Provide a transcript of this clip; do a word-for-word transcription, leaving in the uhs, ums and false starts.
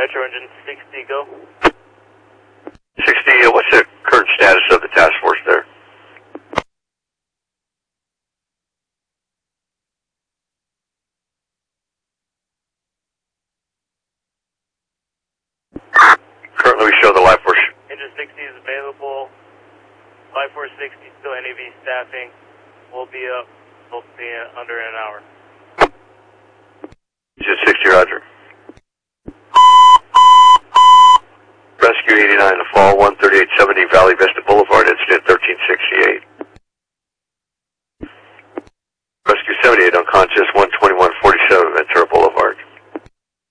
Metro engine sixty, go. sixty, uh, what's the current status of the task force there? Currently we show the life force. Engine sixty is available. Life force sixty still N A V staffing. We'll be up hopefully in under an hour. Engine sixty, roger. Rescue eighty-nine to fall, one thirty-eight seventy Valley Vista Boulevard, incident thirteen sixty-eight. Rescue seventy-eight unconscious, one twenty-one forty-seven Ventura Boulevard.